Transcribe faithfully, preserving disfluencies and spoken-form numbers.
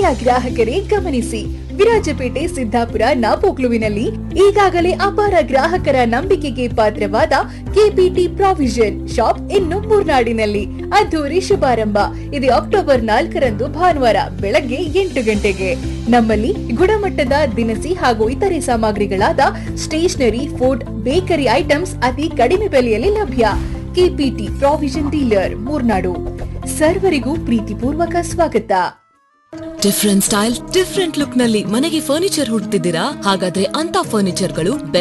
ಪ್ರಿಯ ಗ್ರಾಹಕರೇ ಗಮನಿಸಿ, ವಿರಾಜಪೇಟೆ ಸಿದ್ದಾಪುರ ನಾಪೋಕ್ಲುವಿನಲ್ಲಿ ಈಗಾಗಲೇ ಅಪಾರ ಗ್ರಾಹಕರ ನಂಬಿಕೆಗೆ ಪಾತ್ರವಾದ ಕೆಪಿಟಿ ಪ್ರಾವಿಷನ್ ಶಾಪ್ ಇನ್ನು ಮೂರ್ನಾಡಿನಲ್ಲಿ ಅದ್ದೂರಿ ಶುಭಾರಂಭ. ಇದು ಅಕ್ಟೋಬರ್ ನಾಲ್ಕರಂದು ಭಾನುವಾರ ಬೆಳಗ್ಗೆ ಎಂಟು ಗಂಟೆಗೆ. ನಮ್ಮಲ್ಲಿ ಗುಣಮಟ್ಟದ ದಿನಸಿ ಹಾಗೂ ಇತರೆ ಸಾಮಗ್ರಿಗಳಾದ ಸ್ಟೇಷನರಿ, ಫುಡ್, ಬೇಕರಿ ಐಟಮ್ಸ್ ಅತಿ ಕಡಿಮೆ ಬೆಲೆಯಲ್ಲಿ ಲಭ್ಯ. KPT provision dealer, Murnad. ಸರ್ವರಿಗೂ ಪ್ರೀತಿಪೂರ್ವಕ ಸ್ವಾಗತ. ಡಿಫರೆಂಟ್ ಸ್ಟೈಲ್, ಡಿಫರೆಂಟ್ ಲುಕ್ ನಲ್ಲಿ ಮನೆಗೆ ಫರ್ನಿಚರ್ ಹುಡುಕ್ತಿದ್ದೀರಾ? ಹಾಗಾದ್ರೆ ಅಂತ ಫರ್ನಿಚರ್ ಗಳು